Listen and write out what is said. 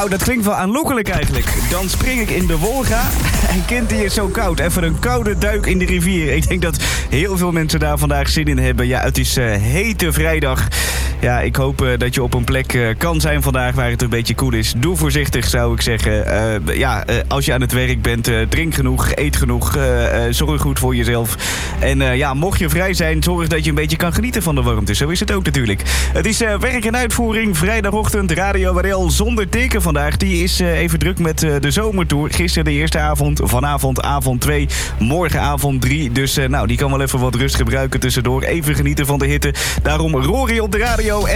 Nou, dat klinkt wel aanlokkelijk eigenlijk. Dan spring ik in de Wolga en kind, die is zo koud. Even een koude duik in de rivier. Ik denk dat heel veel mensen daar vandaag zin in hebben. Ja, het is hete vrijdag. Ja, ik hoop dat je op een plek kan zijn vandaag waar het een beetje koel is. Doe voorzichtig, zou ik zeggen. Als je aan het werk bent, drink genoeg, eet genoeg. Zorg goed voor jezelf. En mocht je vrij zijn, zorg dat je een beetje kan genieten van de warmte. Zo is het ook natuurlijk. Het is werk en uitvoering. Vrijdagochtend, Radio WRL zonder teken vandaag. Die is even druk met de zomertour. Gisteren de eerste avond, vanavond avond 2, morgenavond 3. Dus die kan wel even wat rust gebruiken tussendoor. Even genieten van de hitte. Daarom Rory op de radio.